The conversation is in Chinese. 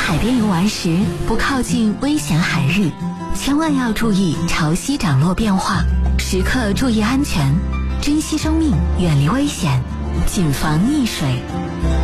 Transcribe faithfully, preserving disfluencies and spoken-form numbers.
海边游玩时不靠近危险海域，千万要注意潮汐涨落变化，时刻注意安全，珍惜生命，远离危险，谨防溺水。